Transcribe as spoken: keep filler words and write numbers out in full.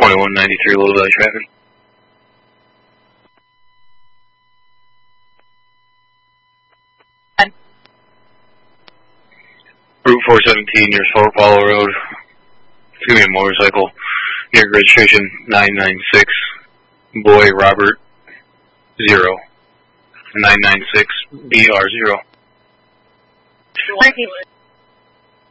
twenty-one ninety-three, Little Valley traffic. Route four seventeen near Fort Apollo Road. It's going to be a motorcycle. Near registration nine nine six. Boy Robert zero. nine nine six B R zero. Thank you.